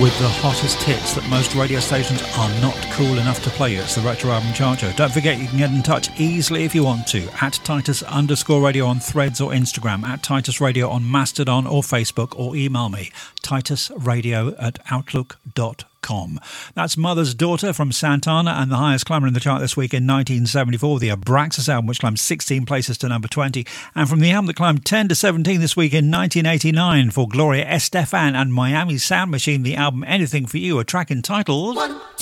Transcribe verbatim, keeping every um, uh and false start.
with the hottest hits that most radio stations are not cool enough to play. It's the Retro Album Chart Show. Don't forget you can get in touch easily if you want to at Titus underscore radio on Threads or Instagram, at Titus Radio on Mastodon or Facebook, or email me titusradio at outlook dot com. That's Mother's Daughter from Santana, and the highest climber in the chart this week in nineteen seventy-four, the Abraxas album, which climbed sixteen places to number twenty, and from the album that climbed ten to seventeen this week in nineteen eighty-nine for Gloria Estefan and Miami Sound Machine, the album Anything For You, a track entitled One,